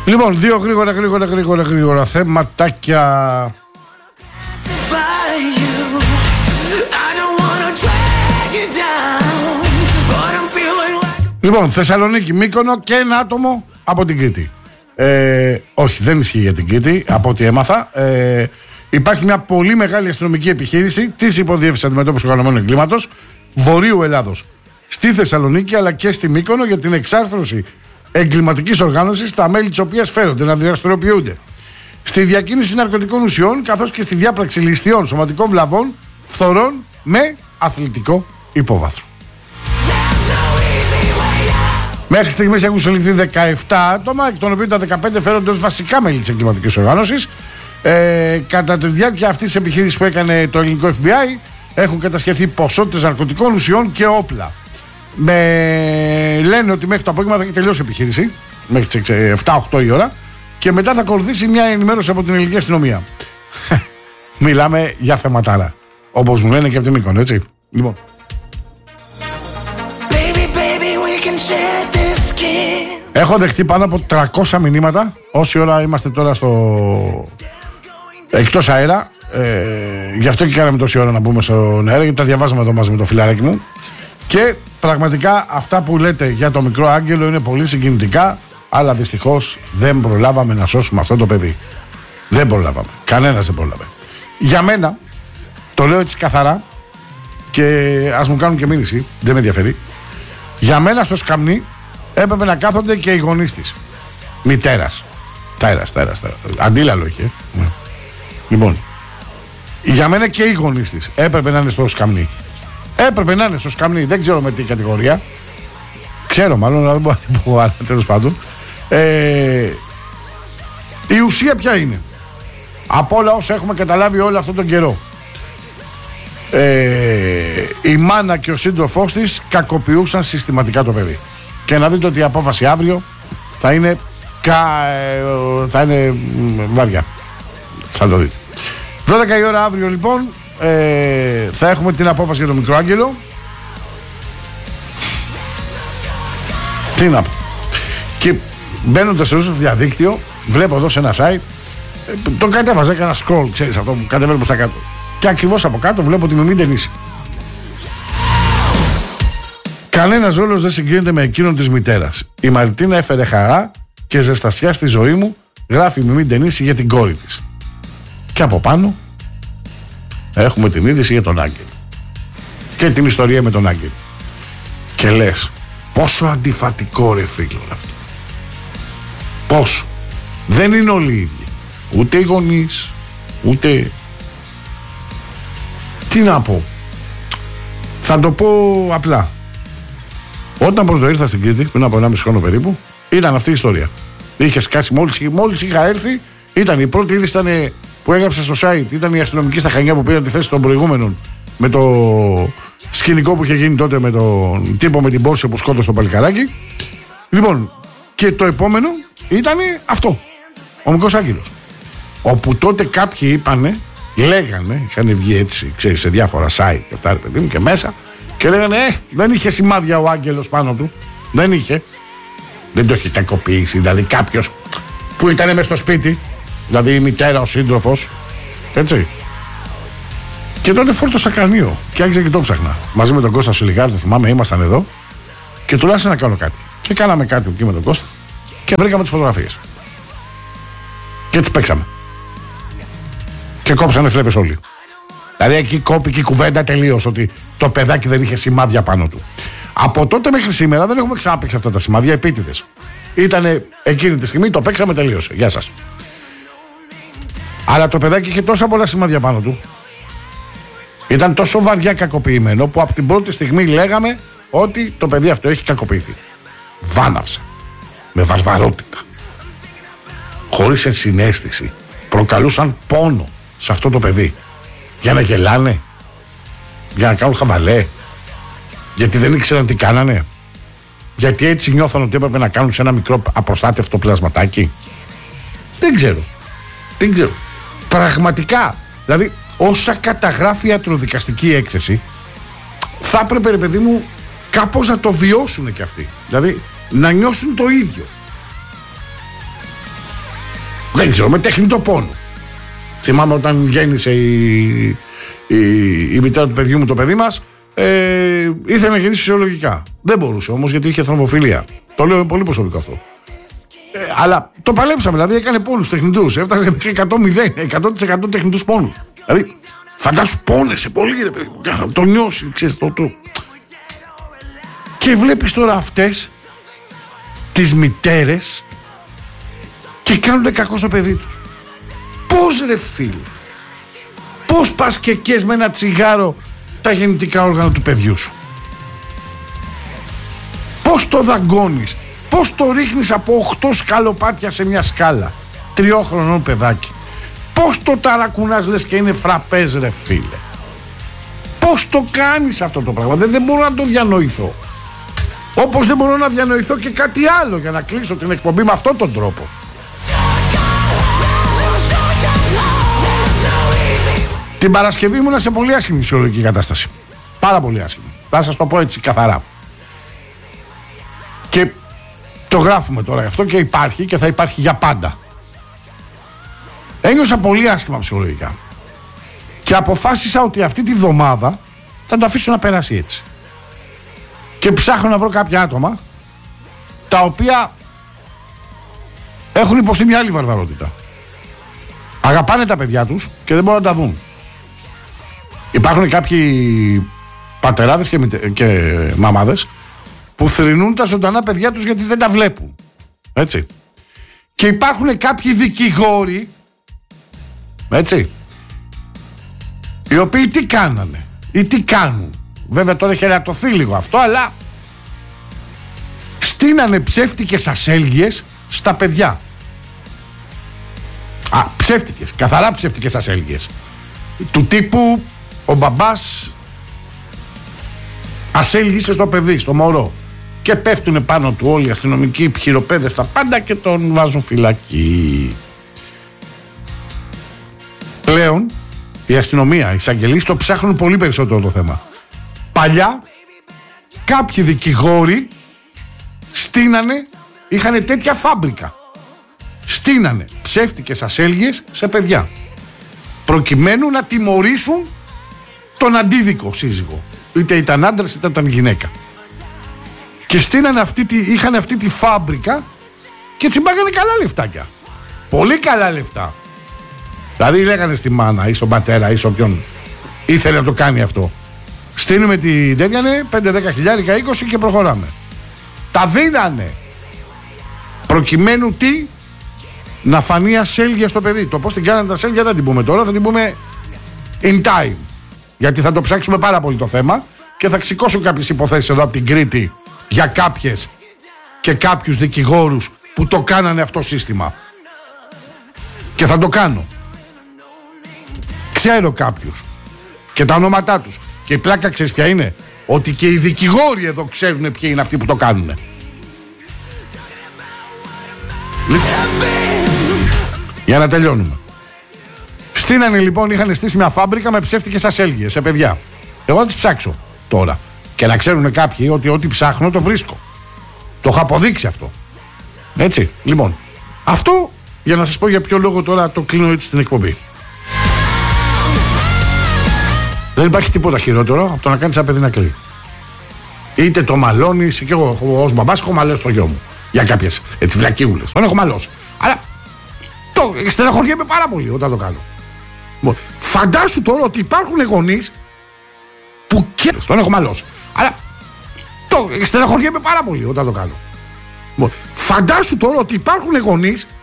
Λοιπόν, δύο γρήγορα θεματάκια. Λοιπόν, Θεσσαλονίκη, Μύκονο και ένα άτομο από την Κρήτη. Όχι, δεν ισχύει για την Κρήτη, από ό,τι έμαθα. Υπάρχει μια πολύ μεγάλη αστυνομική επιχείρηση της Υποδιεύθυνσης Αντιμετώπισης Οργανωμένου Εγκλήματος Βορείου Ελλάδος στη Θεσσαλονίκη αλλά και στη Μύκονο για την εξάρθρωση εγκληματικής οργάνωσης, τα μέλη της οποίας φέρονται να δραστηριοποιούνται στη διακίνηση ναρκωτικών ουσιών καθώς και στη διάπραξη ληστείων σωματικών βλαβών φθορών με αθλητικό υπόβαθρο. Μέχρι στιγμής έχουν συλληφθεί 17 άτομα, εκ των οποίων τα 15 φέρονται ως βασικά μέλη της εγκληματικής οργάνωσης. Κατά τη διάρκεια αυτής της επιχείρησης που έκανε το ελληνικό FBI, έχουν κατασχεθεί ποσότητες ναρκωτικών ουσιών και όπλα. Λένε ότι μέχρι το απόγευμα θα έχει τελειώσει η επιχείρηση, μέχρι τις 7-8 η ώρα, και μετά θα ακολουθήσει μια ενημέρωση από την ελληνική αστυνομία. Μιλάμε για θεματάρα. Όπως μου λένε και από την Μύκονο, έτσι. Λοιπόν. Έχω δεχτεί πάνω από 300 μηνύματα όση ώρα είμαστε τώρα εκτός αέρα. Γι' αυτό και κάναμε τόση ώρα να μπούμε στον αέρα, γιατί τα διαβάζαμε εδώ μαζί με το φιλαράκι μου. Και πραγματικά αυτά που λέτε για το μικρό Άγγελο είναι πολύ συγκινητικά, αλλά δυστυχώς δεν προλάβαμε να σώσουμε αυτό το παιδί. Δεν προλάβαμε. Κανένας δεν πρόλαβε. Για μένα, το λέω έτσι καθαρά και ας μου κάνουν και μήνυση, δεν με ενδιαφέρει. Για μένα στο σκαμνί έπρεπε να κάθονται και οι γονείς της. Μητέρας. Τέρας. Αντίλαλο είχε. Ναι. Λοιπόν, για μένα και οι γονείς της έπρεπε να είναι στο σκαμνί. Έπρεπε να είναι στο σκαμνί, δεν ξέρω με τι κατηγορία. Ξέρω μάλλον, αλλά δεν μπορώ να την πω άλλα, τέλος πάντων. Η ουσία ποια είναι? Από όλα όσα έχουμε καταλάβει όλο αυτόν τον καιρό. Η μάνα και ο σύντροφός της κακοποιούσαν συστηματικά το παιδί. Και να δείτε ότι η απόφαση αύριο θα είναι βαριά. Θα το δείτε. 12 η ώρα αύριο λοιπόν θα έχουμε την απόφαση για το μικρό Άγγελο. Τι να πω. Και μπαίνοντας στο διαδίκτυο, βλέπω εδώ σε ένα site, το κατέβαζα, έκανα scroll, ξέρεις αυτό που κατεβαίνω προς τα κάτω. Και ακριβώς από κάτω βλέπω τη Μιμή Ντενίση. Κανένας ρόλος δεν συγκρίνεται με εκείνον της μητέρας. Η Μαριτίνα έφερε χαρά και ζεστασιά στη ζωή μου, γράφει η Μιμή Ντενίση για την κόρη της. Και από πάνω έχουμε την είδηση για τον Άγγελο. Και την ιστορία με τον Άγγελο. Και λες, πόσο αντιφατικό ρε φίλο αυτό. Πόσο. Δεν είναι όλοι οι ίδιοι. Ούτε οι γονείς, ούτε... Τι να πω. Θα το πω απλά. Όταν πρώτο ήρθα στην Κρήτη, πριν από 1,5 χρόνο περίπου, ήταν αυτή η ιστορία. Είχε σκάσει μόλις είχα έρθει, ήταν η πρώτη είδηση που έγραψα στο site. Ήταν η αστυνομική στα Χανιά που πήραν τη θέση των προηγούμενων με το σκηνικό που είχε γίνει τότε με τον τύπο με την Πόρσε που σκότωσε το παλικαράκι. Λοιπόν, και το επόμενο ήταν αυτό. Ο μικρός Άγγελος. Όπου τότε κάποιοι είπανε, λέγανε, είχαν βγει έτσι, ξέρεις, σε διάφορα site και αυτά, παιδί μου, και μέσα, και λέγανε, δεν είχε σημάδια ο Άγγελος πάνω του. Δεν είχε. Δεν το είχε κακοποιήσει. Δηλαδή κάποιος που ήταν μες στο σπίτι, δηλαδή η μητέρα, ο σύντροφος, έτσι. Και τότε φόρτωσα κρανίο και άρχισα και το ψάχνα. Μαζί με τον Κώστα Σιλιγάρη, το θυμάμαι, ήμασταν εδώ και τουλάχιστον να κάνω κάτι. Και κάναμε κάτι εκεί με τον Κώστα και βρήκαμε τις φωτογραφίες. Και τις παίξαμε. Και κόψανε φλέβες όλοι. Δηλαδή εκεί κόπηκε η κουβέντα τελείως, ότι το παιδάκι δεν είχε σημάδια πάνω του. Από τότε μέχρι σήμερα δεν έχουμε ξαναπαίξει αυτά τα σημάδια επίτηδες. Ήτανε εκείνη τη στιγμή, το παίξαμε, τελείωσε. Γεια σας. Αλλά το παιδάκι είχε τόσα πολλά σημάδια πάνω του. Ήταν τόσο βαριά κακοποιημένο που από την πρώτη στιγμή λέγαμε ότι το παιδί αυτό έχει κακοποιηθεί. Βάναυσε. Με βαρβαρότητα. Χωρίς ενσυναίσθηση. Προκαλούσαν πόνο σε αυτό το παιδί. Για να γελάνε. Για να κάνουν χαβαλέ. Γιατί δεν ήξεραν τι κάνανε. Γιατί έτσι νιώθαν ότι έπρεπε να κάνουν σε ένα μικρό απροστάτευτο πλασματάκι. Δεν ξέρω. Πραγματικά. Δηλαδή όσα καταγράφει η ιατροδικαστική έκθεση, θα έπρεπε, ρε παιδί μου, κάπως να το βιώσουν κι αυτοί. Δηλαδή να νιώσουν το ίδιο. Δεν ξέρω, με τεχνητό πόνο. Θυμάμαι όταν γέννησε η μητέρα του παιδιού μου, το παιδί μας, ήθελε να γεννήσει φυσιολογικά. Δεν μπορούσε όμως γιατί είχε θρομβοφιλία. Το λέω πολύ προσωπικό αυτό. Αλλά το παλέψαμε, δηλαδή έκανε πόνους τεχνητούς. Έφτασε μέχρι 100% τεχνητούς πόνους. Δηλαδή, φαντάσου πόνεσαι πολύ, ρε παιδί μου, το νιώσει, ξέρεις το. Και βλέπεις τώρα αυτές τις μητέρες και κάνουν κακό στο παιδί τους. Πώς ρε φίλε, πώς πας και κες με ένα τσιγάρο τα γεννητικά όργανα του παιδιού σου? Πώς το δαγκώνεις? Πώς το ρίχνεις από 8 σκαλοπάτια σε μια σκάλα? 3 χρονών παιδάκι. Πώς το ταρακουνάς λες και είναι φραπέζ ρε φίλε? Πώς το κάνεις αυτό το πράγμα? Δεν μπορώ να το διανοηθώ. Όπως δεν μπορώ να διανοηθώ και κάτι άλλο για να κλείσω την εκπομπή με αυτόν τον τρόπο. Την Παρασκευή ήμουνα σε πολύ άσχημη φυσιολογική κατάσταση. Πάρα πολύ άσχημη. Θα σας το πω έτσι καθαρά. Και το γράφουμε τώρα γι' αυτό και υπάρχει και θα υπάρχει για πάντα. Ένιωσα πολύ άσχημα ψυχολογικά. Και αποφάσισα ότι αυτή τη βδομάδα θα το αφήσω να περάσει έτσι. Και ψάχνω να βρω κάποια άτομα τα οποία έχουν υποστεί μια άλλη βαρβαρότητα. Αγαπάνε τα παιδιά τους και δεν μπορούν να τα δουν. Υπάρχουν κάποιοι πατεράδες και μαμάδες που θρηνούν τα ζωντανά παιδιά τους γιατί δεν τα βλέπουν. Έτσι. Και υπάρχουν κάποιοι δικηγόροι, έτσι, οι οποίοι τι κάνανε ή τι κάνουν? Βέβαια τώρα έχει ελαττωθεί λίγο αυτό, αλλά στείνανε ψεύτικες ασέλγειες στα παιδιά. Ψεύτικες, καθαρά ψεύτικες ασέλγειες. Του τύπου ο μπαμπάς ασέλγησε στο παιδί, στο μωρό. Και πέφτουνε πάνω του όλοι οι αστυνομικοί, οι χειροπέδες, τα πάντα και τον βάζουν φυλακή. Πλέον η αστυνομία, οι εισαγγελείς το ψάχνουν πολύ περισσότερο το θέμα. Παλιά κάποιοι δικηγόροι στείνανε, είχανε τέτοια φάμπρικα. Στείνανε ψεύτικες ασέλγειες σε παιδιά προκειμένου να τιμωρήσουν τον αντίδικο σύζυγο, είτε ήταν άντρας είτε ήταν γυναίκα. Και στείνανε είχαν αυτή τη φάμπρικα και τσιμπάγανε καλά λεφτάκια. Πολύ καλά λεφτά. Δηλαδή λέγανε στη μάνα ή στον πατέρα ή σε όποιον ήθελε να το κάνει αυτό, στείνουμε την τέτοια 5-10 χιλιάρικα, 20 και προχωράμε. Τα δίνανε προκειμένου τι? Να φανεί ασέλγεια στο παιδί. Το πώς την κάνανε τα ασέλγεια δεν την πούμε τώρα, θα την πούμε in time. Γιατί θα το ψάξουμε πάρα πολύ το θέμα και θα ξηκώσω κάποιες υποθέσεις εδώ από την Κρήτη για κάποιες και κάποιους δικηγόρους που το κάνανε αυτό σύστημα. Και θα το κάνω. Ξέρω κάποιους και τα ονόματά τους. Και η πλάκα ξέρεις ποια είναι? Ότι και οι δικηγόροι εδώ ξέρουν ποιοι είναι αυτοί που το κάνουν. Για να τελειώνουμε. Στείνανε λοιπόν, είχαν στήσει μια φάμπρικα με ψεύτικες ασέλγειες σε παιδιά. Εγώ θα τις ψάξω τώρα. Και να ξέρουν κάποιοι ότι ό,τι ψάχνω το βρίσκω. Το έχω αποδείξει αυτό. Έτσι, λοιπόν. Αυτό για να σας πω για ποιο λόγο τώρα το κλείνω έτσι στην εκπομπή. Δεν υπάρχει τίποτα χειρότερο από το να κάνεις ένα παιδί να κλαίει. Είτε το μαλώνεις, και εγώ ως μπαμπάς έχω μαλώσει το γιο μου. Για κάποιες έτσι βλακίουλες. Τον έχω μαλώσει. Αλλά το στεναχωριέμαι πάρα πολύ όταν το κάνω. Φαντάσου τώρα ότι υπάρχουν γονείς που και τον έχω μαλώσει. Αλλά το στεναχωριέμαι πάρα πολύ όταν το κάνω. Φαντάσου τώρα ότι υπάρχουν γονείς